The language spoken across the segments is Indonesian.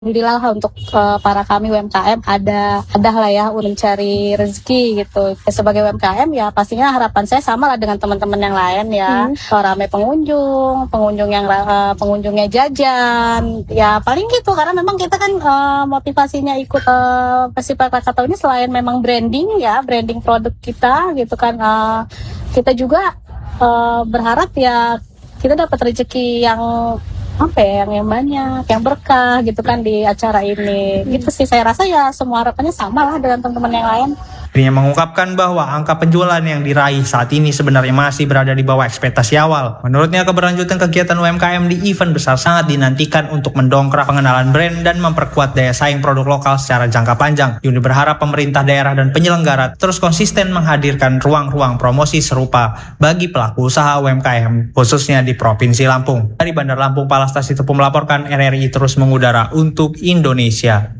Alhamdulillah untuk para kami UMKM ada lah ya untuk mencari rezeki gitu. Sebagai UMKM ya pastinya harapan saya sama lah dengan teman-teman yang lain ya. Ramai pengunjungnya jajan. Ya paling gitu karena memang kita kan motivasinya ikut Festival Krakatau ini selain memang branding produk kita gitu kan. Kita juga berharap ya kita dapat rezeki yang yang banyak, yang berkah gitu kan di acara ini. Gitu sih, saya rasa ya semua harapannya sama lah dengan teman-teman yang lain. Dirinya mengungkapkan bahwa angka penjualan yang diraih saat ini sebenarnya masih berada di bawah ekspektasi awal. Menurutnya keberlanjutan kegiatan UMKM di event besar sangat dinantikan untuk mendongkrak pengenalan brand dan memperkuat daya saing produk lokal secara jangka panjang. Yuni berharap pemerintah daerah dan penyelenggara terus konsisten menghadirkan ruang-ruang promosi serupa bagi pelaku usaha UMKM, khususnya di Provinsi Lampung. Dari Bandar Lampung, Palastasi Tepu melaporkan, RRI terus mengudara untuk Indonesia.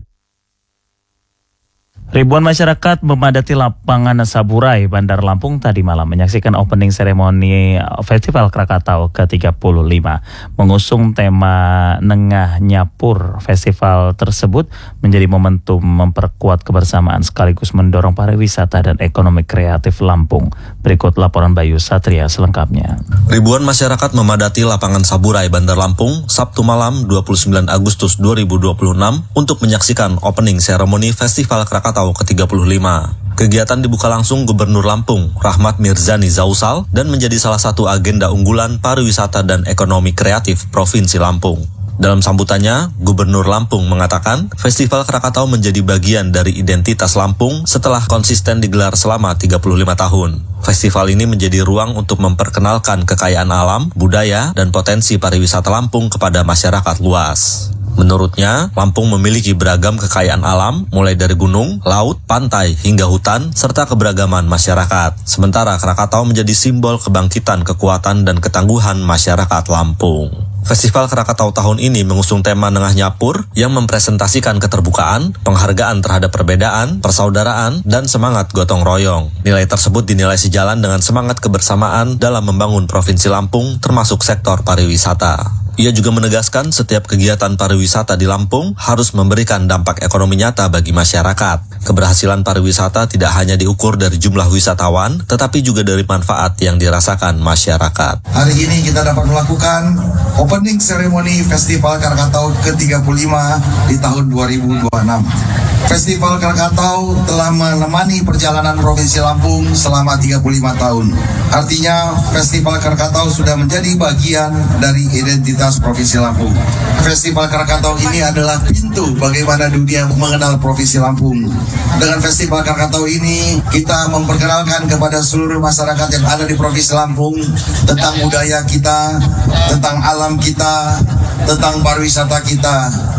Ribuan masyarakat memadati lapangan Saburai, Bandar Lampung tadi malam menyaksikan opening seremoni Festival Krakatau ke-35. Mengusung tema Nengah Nyapur, festival tersebut menjadi momentum memperkuat kebersamaan sekaligus mendorong pariwisata dan ekonomi kreatif Lampung. Berikut laporan Bayu Satria selengkapnya. Ribuan masyarakat memadati lapangan Saburai, Bandar Lampung, Sabtu malam 29 Agustus 2026 untuk menyaksikan opening seremoni Festival Krakatau ke-35. Kegiatan dibuka langsung Gubernur Lampung, Rahmat Mirzani Zausal, dan menjadi salah satu agenda unggulan pariwisata dan ekonomi kreatif Provinsi Lampung. Dalam sambutannya, Gubernur Lampung mengatakan, Festival Krakatau menjadi bagian dari identitas Lampung setelah konsisten digelar selama 35 tahun. Festival ini menjadi ruang untuk memperkenalkan kekayaan alam, budaya, dan potensi pariwisata Lampung kepada masyarakat luas. Menurutnya, Lampung memiliki beragam kekayaan alam, mulai dari gunung, laut, pantai, hingga hutan, serta keberagaman masyarakat. Sementara Krakatau menjadi simbol kebangkitan, kekuatan, dan ketangguhan masyarakat Lampung. Festival Krakatau tahun ini mengusung tema Nengah Nyapur yang mempresentasikan keterbukaan, penghargaan terhadap perbedaan, persaudaraan, dan semangat gotong royong. Nilai tersebut dinilai sejalan dengan semangat kebersamaan dalam membangun Provinsi Lampung termasuk sektor pariwisata. Ia juga menegaskan setiap kegiatan pariwisata di Lampung harus memberikan dampak ekonomi nyata bagi masyarakat. Keberhasilan pariwisata tidak hanya diukur dari jumlah wisatawan, tetapi juga dari manfaat yang dirasakan masyarakat. Hari ini kita dapat melakukan opening ceremony Festival Krakatau ke-35 di tahun 2026. Festival Krakatau telah menemani perjalanan Provinsi Lampung selama 35 tahun. Artinya, Festival Krakatau sudah menjadi bagian dari identitas Provinsi Lampung. Festival Krakatau ini adalah pintu bagaimana dunia mengenal Provinsi Lampung. Dengan Festival Krakatau ini, kita memperkenalkan kepada seluruh masyarakat yang ada di Provinsi Lampung tentang budaya kita, tentang alam kita, tentang pariwisata kita.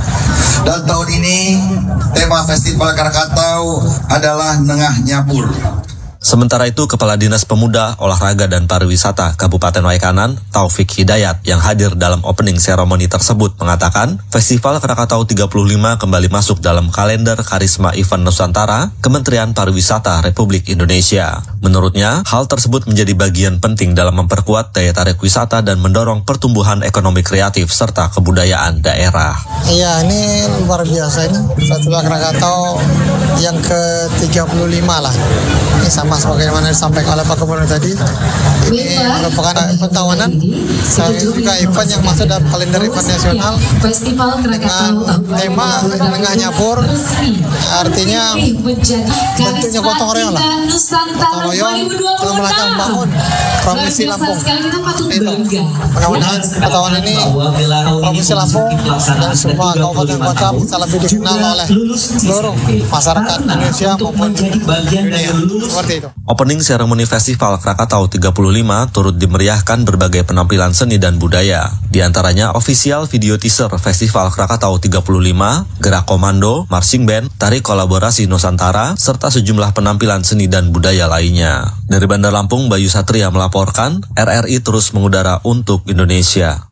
Dan tahun ini, tema Festival Krakatau adalah Nengah Nyapur. Sementara itu, Kepala Dinas Pemuda, Olahraga dan Pariwisata Kabupaten Waikanan, Taufik Hidayat, yang hadir dalam opening seremoni tersebut mengatakan, Festival Krakatau 35 kembali masuk dalam kalender Karisma Event Nusantara Kementerian Pariwisata Republik Indonesia. Menurutnya, hal tersebut menjadi bagian penting dalam memperkuat daya tarik wisata dan mendorong pertumbuhan ekonomi kreatif serta kebudayaan daerah. Iya, ini luar biasa ini. Festival Krakatau yang ke-35 lah. Ini sama sebagaimana disampaikan oleh Pak Gubernur tadi, ini merupakan event tahunan, juga event yang masuk dalam kalender event nasional dengan tema Nengah Nyapur, artinya bentuknya gotong royong lah, gotong royong dalam rangka membangun Provinsi Lampung. Mudah-mudahan tahun ini Provinsi Lampung dan semua kabupaten kota bisa lebih dikenal oleh seluruh masyarakat Indonesia maupun dunia. Seperti itu. Opening seremoni Festival Krakatau 35 turut dimeriahkan berbagai penampilan seni dan budaya. Di antaranya official video teaser Festival Krakatau 35, gerak komando, marching band, tari kolaborasi Nusantara, serta sejumlah penampilan seni dan budaya lainnya. Dari Bandar Lampung, Bayu Satria melaporkan, RRI terus mengudara untuk Indonesia.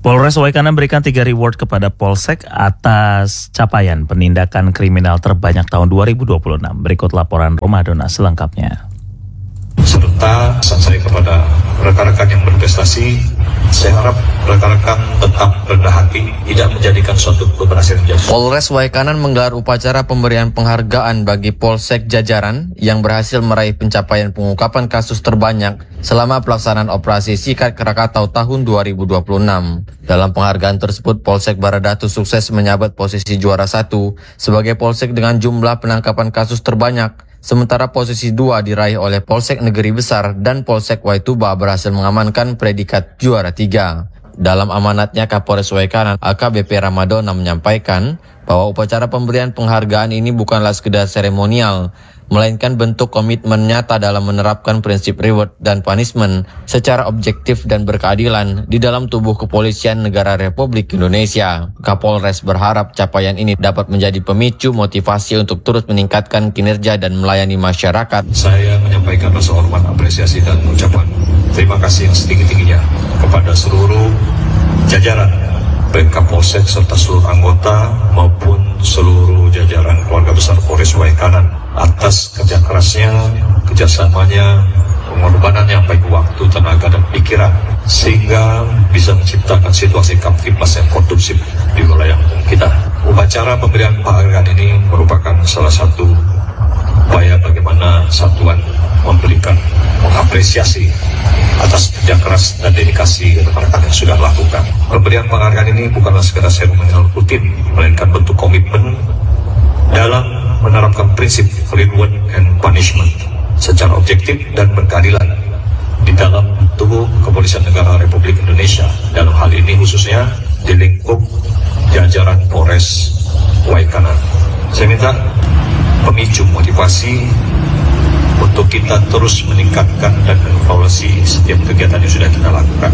Polres Waikanan berikan 3 reward kepada Polsek atas capaian penindakan kriminal terbanyak tahun 2026. Berikut laporan Romadona selengkapnya. Serta pesan saya kepada rekan-rekan yang berprestasi, saya harap rekan-rekan tetap rendah hati, tidak menjadikan suatu keberhasilan jatuh. Polres Waikanan menggelar upacara pemberian penghargaan bagi Polsek jajaran yang berhasil meraih pencapaian pengungkapan kasus terbanyak selama pelaksanaan operasi Sikat Krakatau tahun 2026. Dalam penghargaan tersebut, Polsek Baradatu sukses menyabat posisi juara 1 sebagai Polsek dengan jumlah penangkapan kasus terbanyak. Sementara posisi 2 diraih oleh Polsek Negeri Besar dan Polsek Waituba berhasil mengamankan predikat juara 3. Dalam amanatnya, Kapolres Waikanan AKBP Ramadona menyampaikan bahwa upacara pemberian penghargaan ini bukanlah sekedar seremonial, melainkan bentuk komitmen nyata dalam menerapkan prinsip reward dan punishment secara objektif dan berkeadilan di dalam tubuh kepolisian negara Republik Indonesia. Kapolres berharap capaian ini dapat menjadi pemicu motivasi untuk terus meningkatkan kinerja dan melayani masyarakat. Saya menyampaikan rasa hormat, apresiasi dan ucapan terima kasih yang setinggi-tingginya kepada seluruh jajaran baik Kapolsek serta seluruh anggota maupun seluruh jajaran keluarga besar Polres Waikanan atas kerja kerasnya, kerjasamanya, pengorbanannya baik waktu, tenaga dan pikiran sehingga bisa menciptakan situasi kamtipmas yang kondusif di wilayah kita. Upacara pemberian penghargaan ini merupakan salah satu upaya bagaimana satuan memberikan mengapresiasi atas kerja keras dan dedikasi rekan-rekan yang sudah lakukan. Pemberian penghargaan ini bukanlah sekedar seremonial rutin, melainkan bentuk komitmen dalam menerapkan prinsip reward and punishment secara objektif dan berkeadilan di dalam tubuh kepolisian negara Republik Indonesia. Dalam hal ini khususnya di lingkup jajaran Polres Waikanan. Saya minta pemicu motivasi untuk kita terus meningkatkan dan mengevaluasi setiap kegiatan yang sudah kita lakukan.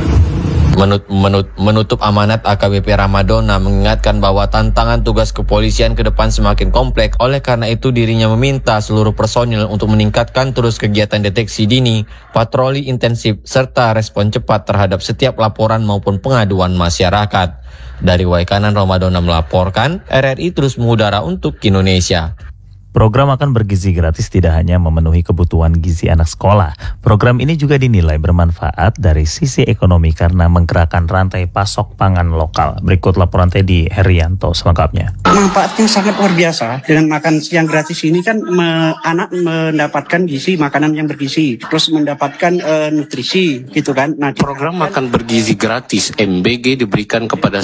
Menutup amanat, AKBP Ramadona mengingatkan bahwa tantangan tugas kepolisian ke depan semakin kompleks. Oleh karena itu, dirinya meminta seluruh personil untuk meningkatkan terus kegiatan deteksi dini, patroli intensif, serta respon cepat terhadap setiap laporan maupun pengaduan masyarakat. Dari Waikanan, Ramadona melaporkan, RRI terus mengudara untuk Indonesia. Program Makan Bergizi Gratis tidak hanya memenuhi kebutuhan gizi anak sekolah. Program ini juga dinilai bermanfaat dari sisi ekonomi karena menggerakkan rantai pasok pangan lokal. Berikut laporan Teddy Herianto selengkapnya. Manfaatnya sangat luar biasa. Dengan makan siang gratis ini kan anak mendapatkan gizi, makanan yang bergizi, terus mendapatkan nutrisi gitu kan. Nah, program Makan Bergizi Gratis MBG diberikan kepada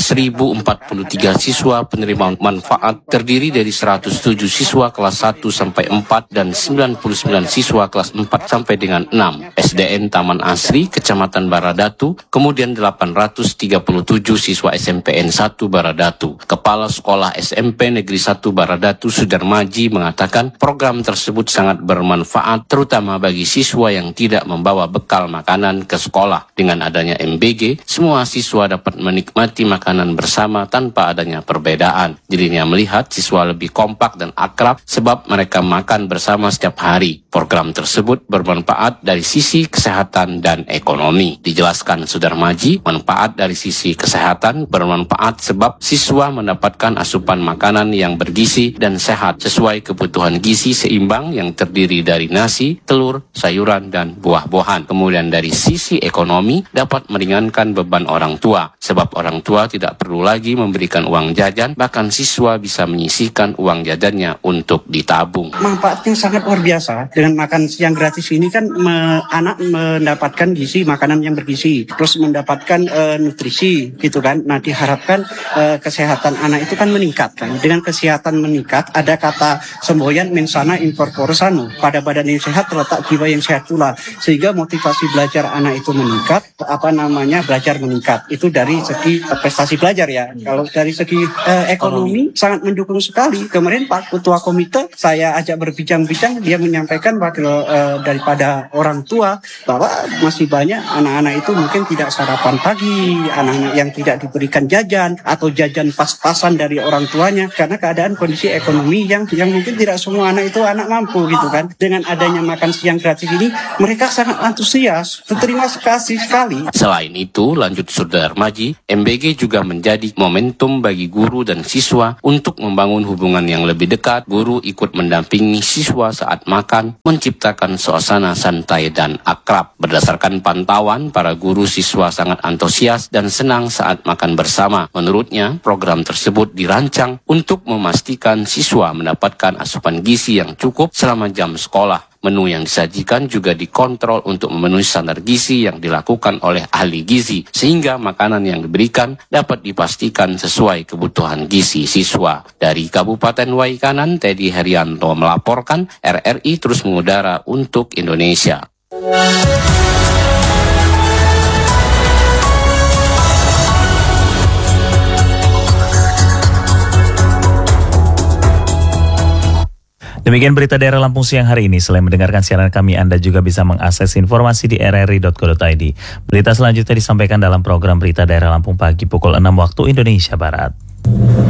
1043 siswa penerima manfaat terdiri dari 107 siswa kelas 1 sampai 4 dan 99 siswa kelas 4 sampai dengan 6 SDN Taman Asri, Kecamatan Baradatu, kemudian 837 siswa SMPN 1 Baradatu. Kepala Sekolah SMP Negeri 1 Baradatu Sudarmaji mengatakan program tersebut sangat bermanfaat terutama bagi siswa yang tidak membawa bekal makanan ke sekolah. Dengan adanya MBG, semua siswa dapat menikmati makanan bersama tanpa adanya perbedaan. Dirinya melihat siswa lebih kompak dan akrab sebab mereka makan bersama setiap hari. Program tersebut bermanfaat dari sisi kesehatan dan ekonomi. Dijelaskan Sudarmaji, manfaat dari sisi kesehatan bermanfaat sebab siswa mendapatkan asupan makanan yang bergizi dan sehat sesuai kebutuhan gizi seimbang yang terdiri dari nasi, telur, sayuran, dan buah-buahan. Kemudian dari sisi ekonomi dapat meringankan beban orang tua sebab orang tua tidak perlu lagi memberikan uang jajan, bahkan siswa bisa menyisihkan uang jajannya untuk ditabung. Manfaatnya sangat luar biasa. Dengan makan siang gratis ini kan anak mendapatkan gizi, makanan yang bergizi, terus mendapatkan nutrisi gitu kan. Nah, diharapkan kesehatan anak itu kan meningkat kan. Dengan kesehatan meningkat, ada kata semboyan mensana in corpore sano. Pada badan yang sehat terletak jiwa yang sehat pula. Sehingga motivasi belajar anak itu meningkat, belajar meningkat. Itu dari segi prestasi belajar ya. Kalau dari segi ekonomi sangat mendukung sekali. Kemarin Pak Ketua Komite saya ajak berbincang-bincang, dia menyampaikan daripada orang tua bahwa masih banyak anak-anak itu mungkin tidak sarapan pagi, anak-anak yang tidak diberikan jajan atau jajan pas-pasan dari orang tuanya karena keadaan kondisi ekonomi yang mungkin tidak semua anak itu anak mampu gitu kan. Dengan adanya makan siang gratis ini, mereka sangat antusias. Terima kasih sekali. Selain itu, lanjut Sudarmaji, MBG juga menjadi momentum bagi guru dan siswa untuk membangun hubungan yang lebih dekat. Guru ikut mendampingi siswa saat makan, menciptakan suasana santai dan akrab. Berdasarkan pantauan, para guru siswa sangat antusias dan senang saat makan bersama. Menurutnya, program tersebut dirancang untuk memastikan siswa mendapatkan asupan gizi yang cukup selama jam sekolah. Menu yang disajikan juga dikontrol untuk memenuhi standar gizi yang dilakukan oleh ahli gizi, sehingga makanan yang diberikan dapat dipastikan sesuai kebutuhan gizi siswa. Dari Kabupaten Waikanan, Teddy Herianto melaporkan, RRI terus mengudara untuk Indonesia. Demikian berita daerah Lampung siang hari ini. Selain mendengarkan siaran kami, Anda juga bisa mengakses informasi di rri.co.id. Berita selanjutnya disampaikan dalam program Berita Daerah Lampung pagi pukul 6 waktu Indonesia Barat.